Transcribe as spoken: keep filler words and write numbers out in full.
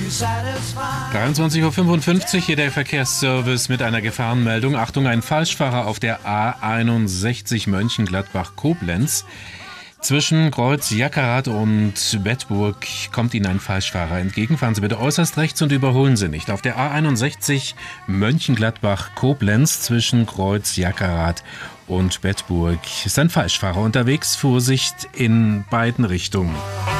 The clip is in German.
dreiundzwanzig Uhr fünfundfünfzig, hier der Verkehrsservice mit einer Gefahrenmeldung. Achtung, ein Falschfahrer auf der A einundsechzig Mönchengladbach-Koblenz. Zwischen Kreuz Jackerath und Bedburg kommt Ihnen ein Falschfahrer entgegen. Fahren Sie bitte äußerst rechts und überholen Sie nicht. Auf der A einundsechzig Mönchengladbach-Koblenz zwischen Kreuz Jackerath und Bedburg ist ein Falschfahrer unterwegs. Vorsicht in beiden Richtungen.